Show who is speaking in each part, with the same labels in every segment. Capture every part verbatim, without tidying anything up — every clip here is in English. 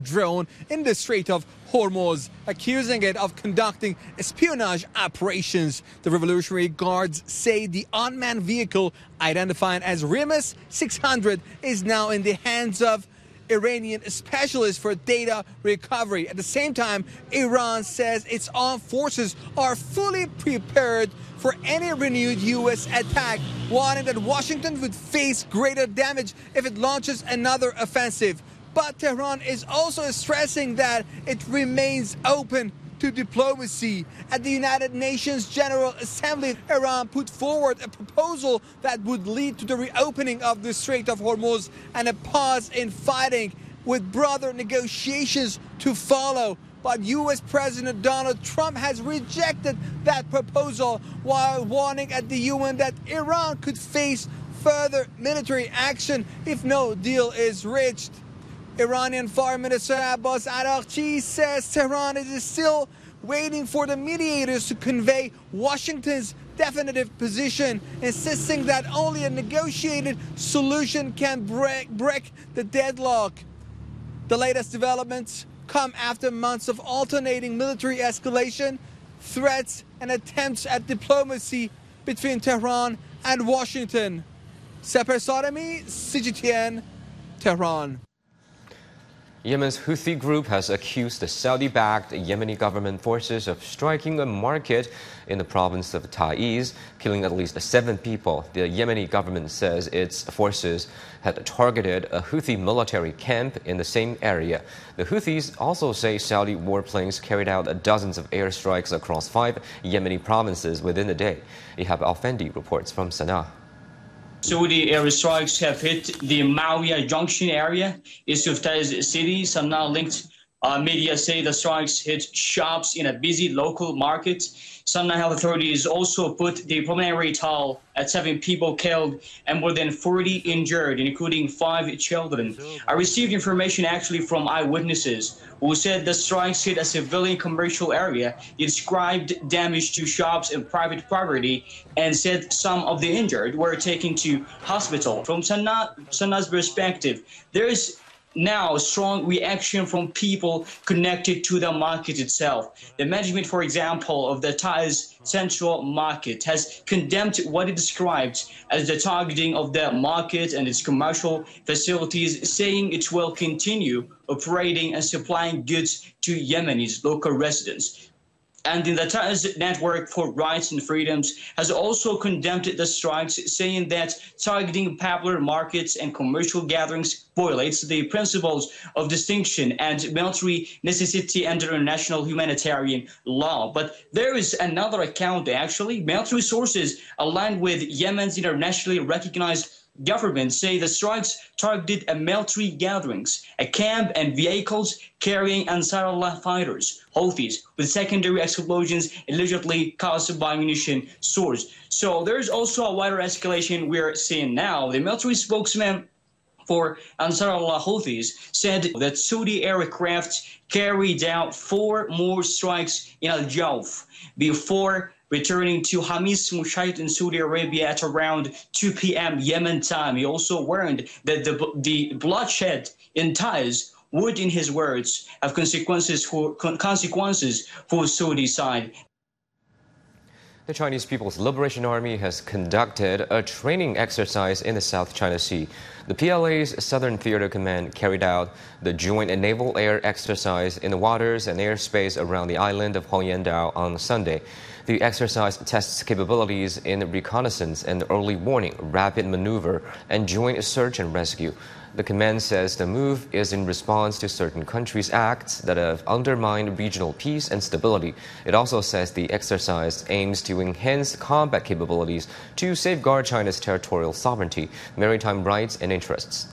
Speaker 1: drone in the Strait of Hormuz, accusing it of conducting espionage operations. The Revolutionary Guards say the unmanned vehicle, identified as Rimas six hundred, is now in the hands of Iranian specialists for data recovery. At the same time, Iran says its armed forces are fully prepared for any renewed U S attack, warning that Washington would face greater damage if it launches another offensive. But Tehran is also stressing that it remains open to diplomacy. At the United Nations General Assembly, Iran put forward a proposal that would lead to the reopening of the Strait of Hormuz and a pause in fighting, with broader negotiations to follow. But U S President Donald Trump has rejected that proposal while warning at the U N that Iran could face further military action if no deal is reached. Iranian Foreign Minister Abbas Araghchi says Tehran is still waiting for the mediators to convey Washington's definitive position, insisting that only a negotiated solution can break, break the deadlock. The latest developments come after months of alternating military escalation, threats, and attempts at diplomacy between Tehran and Washington. Seper Sadami, C G T N, Tehran.
Speaker 2: Yemen's Houthi group has accused the Saudi-backed Yemeni government forces of striking a market in the province of Taiz, killing at least seven people. The Yemeni government says its forces had targeted a Houthi military camp in the same area. The Houthis also say Saudi warplanes carried out dozens of airstrikes across five Yemeni provinces within a day. Ihab Al-Fendi reports from Sana'a.
Speaker 3: Saudi airstrikes have hit the Mawia Junction area, east of Taiz city. Some now linked uh, media say the strikes hit shops in a busy local market. Some health authorities also put the preliminary toll at seven people killed and more than forty injured, including five children. I received information actually from eyewitnesses who said the strikes hit a civilian commercial area. They described damage to shops and private property and said some of the injured were taken to hospital. From Sana'a, Sana'a's perspective, there is now strong reaction from people connected to the market itself. The management, for example, of the Taiz Central Market has condemned what it described as the targeting of the market and its commercial facilities, saying it will continue operating and supplying goods to Yemenis, local residents. And in the Taiz Network for Rights and Freedoms has also condemned the strikes, saying that targeting popular markets and commercial gatherings violates the principles of distinction and military necessity under international humanitarian law. But there is another account, actually. Military sources aligned with Yemen's internationally recognized government say the strikes targeted a military gatherings, a camp, and vehicles carrying Ansar Allah fighters, Houthis, with secondary explosions allegedly caused by munition source. So there's also a wider escalation we're seeing now. The military spokesman for Ansar Allah Houthis said that Saudi aircraft carried out four more strikes in Al Jawf before returning to Hamis Mushaid in Saudi Arabia at around two p m Yemen time. He also warned that the, the bloodshed in Taiz would, in his words, have consequences for, consequences for Saudi side.
Speaker 2: The Chinese People's Liberation Army has conducted a training exercise in the South China Sea. The P L A's Southern Theater Command carried out the joint naval air exercise in the waters and airspace around the island of Huangyandao on Sunday. The exercise tests capabilities in reconnaissance and early warning, rapid maneuver, and joint search and rescue. The command says the move is in response to certain countries' acts that have undermined regional peace and stability. It also says the exercise aims to enhance combat capabilities to safeguard China's territorial sovereignty, maritime rights, and interests.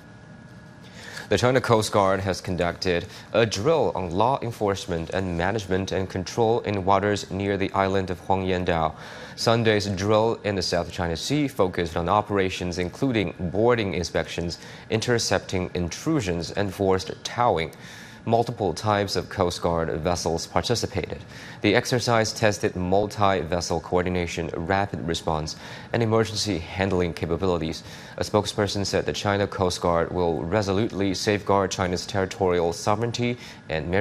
Speaker 2: The China Coast Guard has conducted a drill on law enforcement and management and control in waters near the island of Huangyandao. Sunday's drill in the South China Sea focused on operations including boarding inspections, intercepting intrusions, and forced towing. multiple types of Coast Guard vessels participated. The exercise tested multi-vessel coordination, rapid response, and emergency handling capabilities. A spokesperson said the China Coast Guard will resolutely safeguard China's territorial sovereignty and maritime